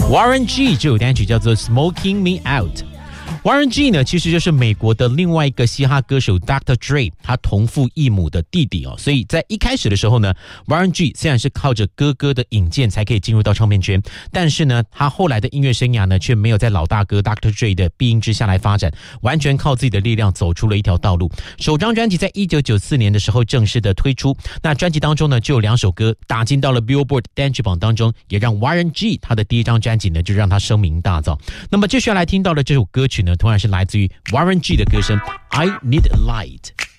Warren G 这首单曲叫做 Smoking Me Out。Warren G 呢，其实就是美国的另外一个嘻哈歌手 Dr. Dre 他同父异母的弟弟哦，所以在一开始的时候呢 Warren G 虽然是靠着哥哥的引荐才可以进入到唱片圈，但是呢他后来的音乐生涯呢却没有在老大哥 Dr. Dre 的庇荫之下来发展，完全靠自己的力量走出了一条道路。首张专辑在1994年的时候正式的推出，那专辑当中呢就有2首歌打进到了 Billboard 单曲榜当中，也让 Warren G 他的第一张专辑呢就让他声名大噪。那么接下来听到的这首歌曲呢，同样是来自于 Warren G 的歌声 I Need a Light。